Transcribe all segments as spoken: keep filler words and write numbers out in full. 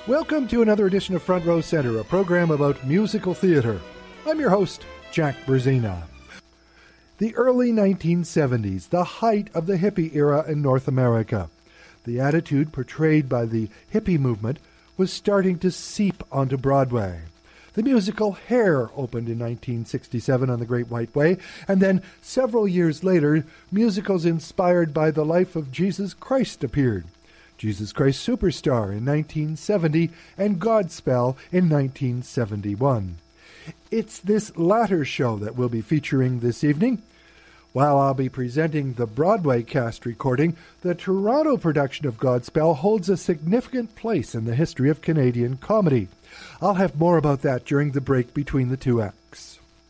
Welcome to another edition of Front Row Center, a program about musical theater. I'm your host, Jack Berzina. The early nineteen seventies, the height of the hippie era in North America. The attitude portrayed by the hippie movement was starting to seep onto Broadway. The musical Hair opened in nineteen sixty-seven on the Great White Way, and then several years later, musicals inspired by the life of Jesus Christ appeared. Jesus Christ Superstar in nineteen seventy and Godspell in nineteen seventy-one. It's this latter show that we'll be featuring this evening. While I'll be presenting the Broadway cast recording, the Toronto production of Godspell holds a significant place in the history of Canadian comedy. I'll have more about that during the break between the two acts.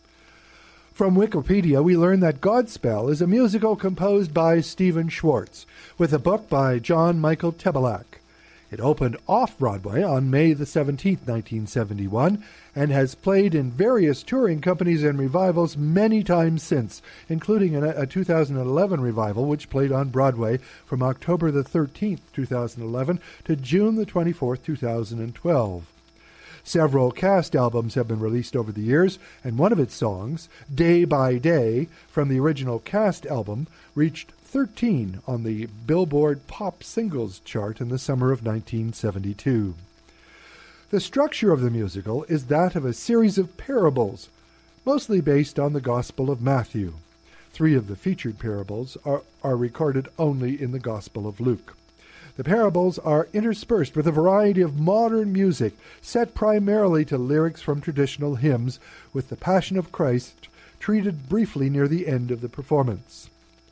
From Wikipedia, we learn that Godspell is a musical composed by Stephen Schwartz, with a book by John Michael Tebelak. It opened off-Broadway on May the seventeenth, nineteen seventy-one, and has played in various touring companies and revivals many times since, including a, a two thousand eleven revival which played on Broadway from October the thirteenth, two thousand eleven to June the twenty-fourth, two thousand twelve. Several cast albums have been released over the years, and one of its songs, Day by Day, from the original cast album, reached thirteen on the Billboard Pop Singles chart in the summer of nineteen seventy-two. The structure of the musical is that of a series of parables, mostly based on the Gospel of Matthew. Three of the featured parables are, are recorded only in the Gospel of Luke. The parables are interspersed with a variety of modern music, set primarily to lyrics from traditional hymns, with the Passion of Christ treated briefly near the end of the performance.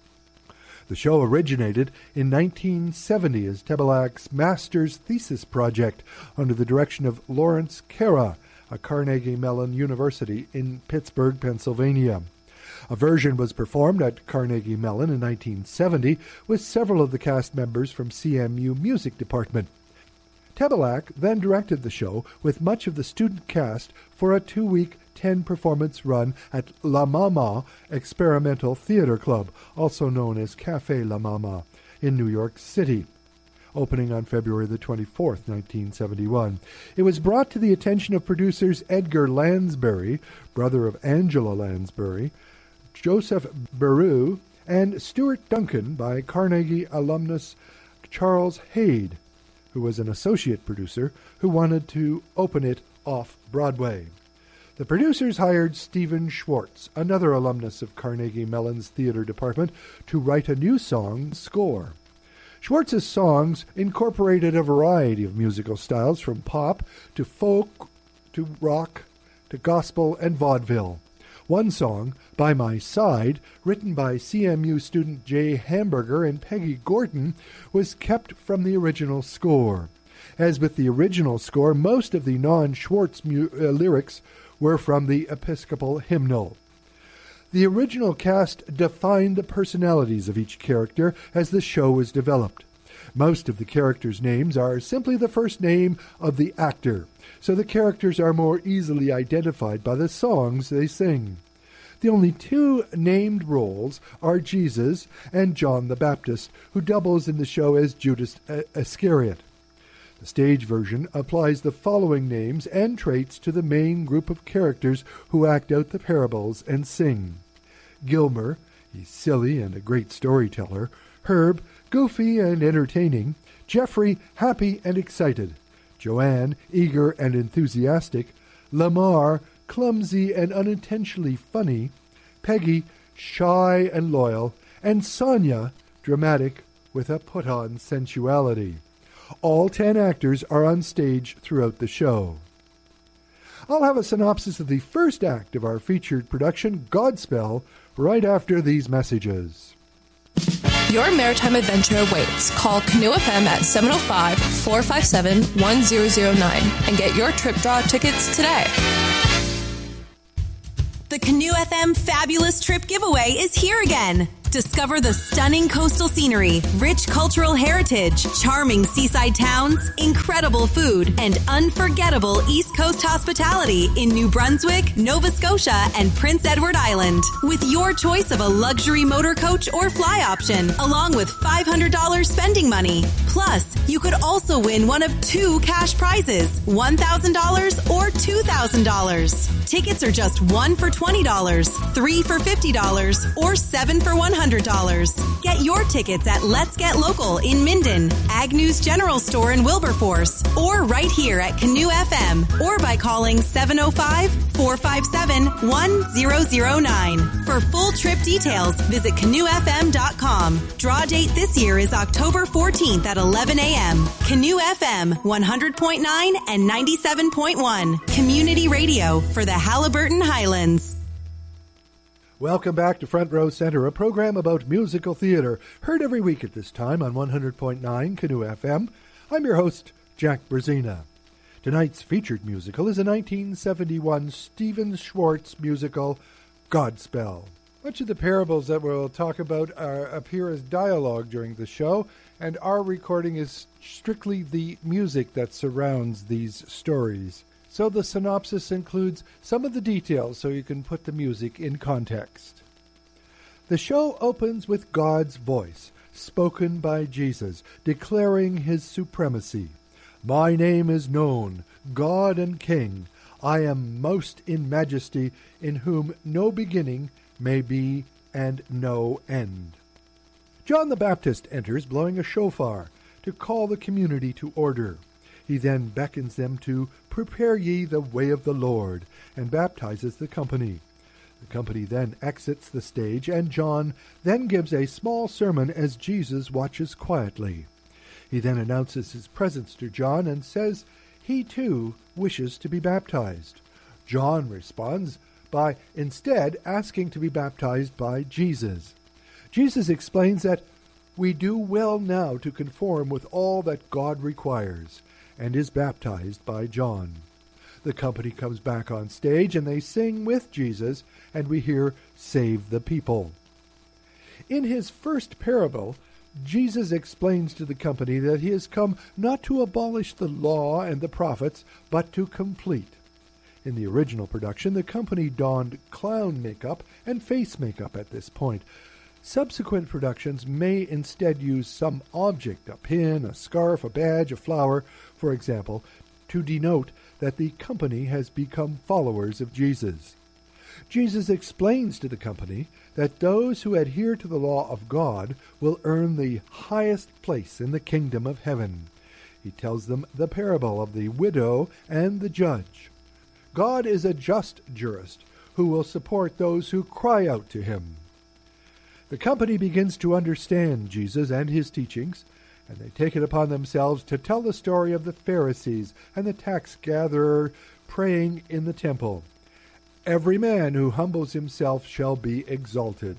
The show originated in nineteen seventy as Tebelak's master's thesis project under the direction of Lawrence Kara, a Carnegie Mellon University in Pittsburgh, Pennsylvania. A version was performed at Carnegie Mellon in nineteen seventy with several of the cast members from C M U Music Department. Tebelak then directed the show with much of the student cast for a two-week, ten-performance run at La Mama Experimental Theater Club, also known as Café La Mama, in New York City, opening on February the twenty-fourth, nineteen seventy-one. It was brought to the attention of producers Edgar Lansbury, brother of Angela Lansbury, Joseph Beru, and Stuart Duncan by Carnegie alumnus Charles Hayde, who was an associate producer who wanted to open it off-Broadway. The producers hired Stephen Schwartz, another alumnus of Carnegie Mellon's theater department, to write a new song score. Schwartz's songs incorporated a variety of musical styles from pop to folk to rock to gospel and vaudeville. One song, By My Side, written by C M U student Jay Hamburger and Peggy Gordon, was kept from the original score. As with the original score, most of the non-Schwartz mu- uh, lyrics were from the Episcopal hymnal. The original cast defined the personalities of each character as the show was developed. Most of the characters' names are simply the first name of the actor, so the characters are more easily identified by the songs they sing. The only two named roles are Jesus and John the Baptist, who doubles in the show as Judas Iscariot. The stage version applies the following names and traits to the main group of characters who act out the parables and sing. Gilmer, he's silly and a great storyteller. Herb, goofy and entertaining. Jeffrey, happy and excited. Joanne, eager and enthusiastic. Lamar, clumsy and unintentionally funny. Peggy, shy and loyal. And Sonia, dramatic with a put-on sensuality. All ten actors are on stage throughout the show. I'll have a synopsis of the first act of our featured production, Godspell, right after these messages. Your maritime adventure awaits. Call Canoe F M at seven oh five, four five seven, one zero zero nine and get your trip draw tickets today. The Canoe F M Fabulous Trip Giveaway is here again. Discover the stunning coastal scenery, rich cultural heritage, charming seaside towns, incredible food, and unforgettable East Coast hospitality in New Brunswick, Nova Scotia, and Prince Edward Island. With your choice of a luxury motor coach or fly option, along with five hundred dollars spending money. Plus, you could also win one of two cash prizes, one thousand dollars or two thousand dollars. Tickets are just one for twenty dollars, three for fifty dollars, or seven for one hundred dollars. Get your tickets at Let's Get Local in Minden, Agnew's General Store in Wilberforce, or right here at Canoe F M, or by calling seven oh five, four five seven, one zero zero nine. For full trip details, visit canoe f m dot com. Draw date this year is October fourteenth at eleven a.m. Canoe F M, one hundred point nine and ninety-seven point one. Community radio for the Haliburton Highlands. Welcome back to Front Row Center, a program about musical theater, heard every week at this time on one hundred point nine Canoe F M. I'm your host, Jack Berzina. Tonight's featured musical is a nineteen seventy-one Stephen Schwartz musical, Godspell. Much of the parables that we'll talk about are, appear as dialogue during the show, and our recording is strictly the music that surrounds these stories. So the synopsis includes some of the details so you can put the music in context. The show opens with God's voice, spoken by Jesus, declaring his supremacy. My name is known, God and King. I am most in majesty, in whom no beginning may be and no end. John the Baptist enters blowing a shofar to call the community to order. He then beckons them to prepare ye the way of the Lord, and baptizes the company. The company then exits the stage, and John then gives a small sermon as Jesus watches quietly. He then announces his presence to John and says he too wishes to be baptized. John responds by instead asking to be baptized by Jesus. Jesus explains that we do well now to conform with all that God requires, and is baptized by John. The company comes back on stage and they sing with Jesus, and we hear Save the People. In his first parable, Jesus explains to the company that he has come not to abolish the law and the prophets, but to complete. In the original production, the company donned clown makeup and face makeup at this point. Subsequent productions may instead use some object, a pin, a scarf, a badge, a flower, for example, to denote that the company has become followers of Jesus. Jesus explains to the company that those who adhere to the law of God will earn the highest place in the kingdom of heaven. He tells them the parable of the widow and the judge. God is a just jurist who will support those who cry out to him. The company begins to understand Jesus and his teachings, and they take it upon themselves to tell the story of the Pharisees and the tax gatherer praying in the temple. Every man who humbles himself shall be exalted.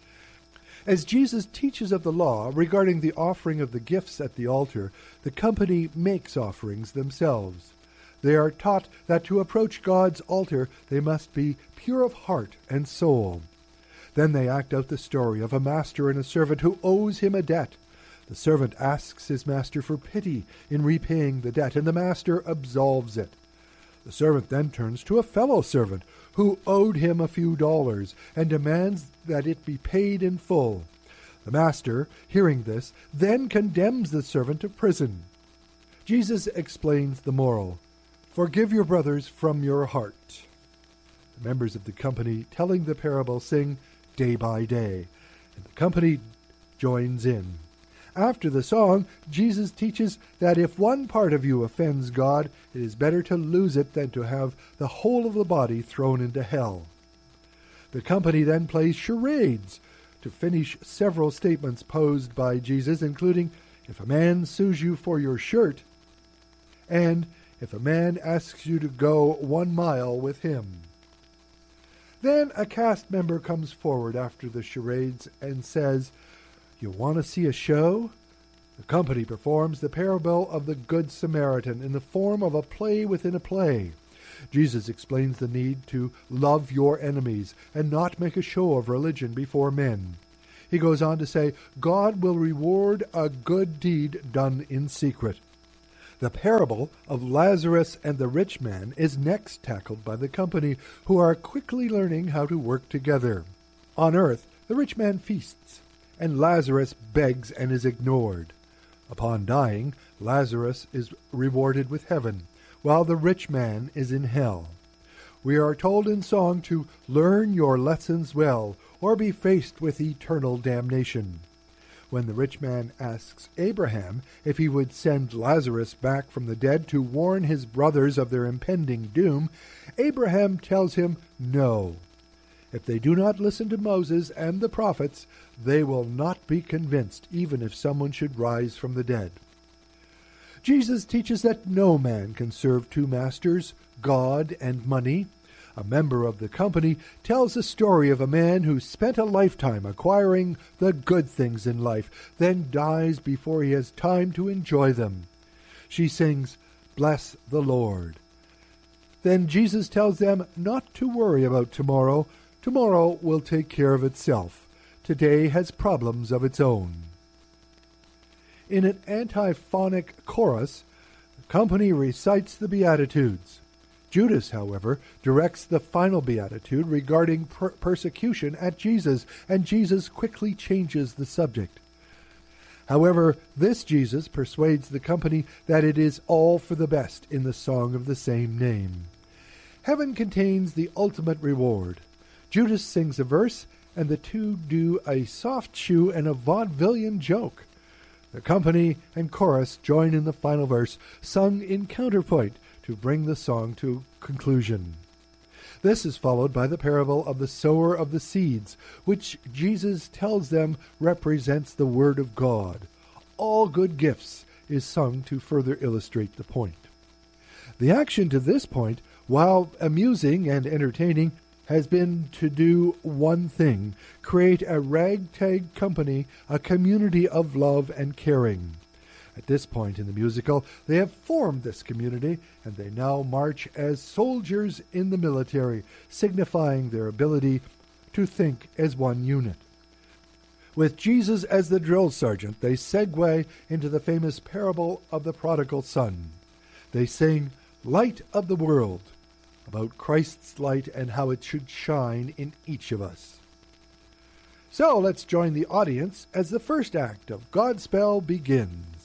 As Jesus teaches of the law regarding the offering of the gifts at the altar, the company makes offerings themselves. They are taught that to approach God's altar they must be pure of heart and soul. Then they act out the story of a master and a servant who owes him a debt. The servant asks his master for pity in repaying the debt, and the master absolves it. The servant then turns to a fellow servant who owed him a few dollars and demands that it be paid in full. The master, hearing this, then condemns the servant to prison. Jesus explains the moral. Forgive your brothers from your heart. The members of the company telling the parable sing Day by Day, and the company joins in. After the song, Jesus teaches that if one part of you offends God, it is better to lose it than to have the whole of the body thrown into hell. The company then plays charades to finish several statements posed by Jesus, including, if a man sues you for your shirt, and if a man asks you to go one mile with him. Then a cast member comes forward after the charades and says, You want to see a show? The company performs the parable of the Good Samaritan in the form of a play within a play. Jesus explains the need to love your enemies and not make a show of religion before men. He goes on to say, God will reward a good deed done in secret. The parable of Lazarus and the rich man is next tackled by the company, who are quickly learning how to work together. On earth, the rich man feasts, and Lazarus begs and is ignored. Upon dying, Lazarus is rewarded with heaven, while the rich man is in hell. We are told in song to learn your lessons well, or be faced with eternal damnation. When the rich man asks Abraham if he would send Lazarus back from the dead to warn his brothers of their impending doom, Abraham tells him no. If they do not listen to Moses and the prophets, they will not be convinced, even if someone should rise from the dead. Jesus teaches that no man can serve two masters, God and money. A member of the company tells the story of a man who spent a lifetime acquiring the good things in life, then dies before he has time to enjoy them. She sings, "Bless the Lord." Then Jesus tells them not to worry about tomorrow. Tomorrow will take care of itself. Today has problems of its own. In an antiphonic chorus, the company recites the Beatitudes. Judas, however, directs the final beatitude regarding per- persecution at Jesus, and Jesus quickly changes the subject. However, this Jesus persuades the company that it is all for the best in the song of the same name. Heaven contains the ultimate reward. Judas sings a verse, and the two do a soft shoe and a vaudevillian joke. The company and chorus join in the final verse, sung in counterpoint, to bring the song to conclusion. This is followed by the parable of the sower of the seeds, which Jesus tells them represents the Word of God. All good gifts is sung to further illustrate the point. The action to this point, while amusing and entertaining, has been to do one thing: create a ragtag company, a community of love and caring. At this point in the musical, they have formed this community, and they now march as soldiers in the military, signifying their ability to think as one unit. With Jesus as the drill sergeant, they segue into the famous parable of the prodigal son. They sing, "Light of the World," about Christ's light and how it should shine in each of us. So let's join the audience as the first act of Godspell begins.